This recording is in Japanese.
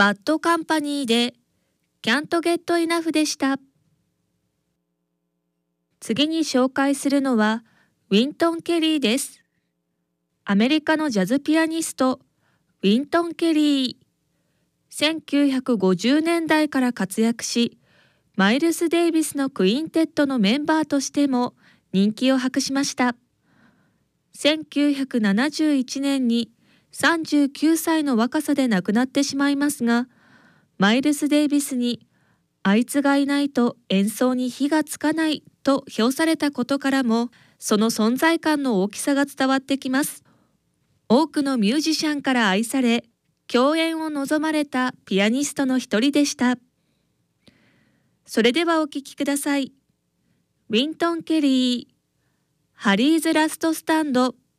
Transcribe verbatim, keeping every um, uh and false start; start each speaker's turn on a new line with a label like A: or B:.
A: バッドカンパニーで Can't Get Enough でした。次に紹介するのはウィントン・ケリーです。アメリカのジャズピアニストウィントン・ケリー。せんきゅうひゃくごじゅうねんだいから活躍し、マイルス・デイビスのクインテットのメンバーとしても人気を博しました。せんきゅうひゃくななじゅういちねんにさんじゅうきゅうさいの若さで亡くなってしまいますが、マイルス・デイビスにあいつがいないと演奏に火がつかないと評されたことからも、その存在感の大きさが伝わってきます。多くのミュージシャンから愛され、共演を望まれたピアニストの一人でした。それではお聴きください。ウィントン・ケリー、ハリーズ・ラスト・スタンド。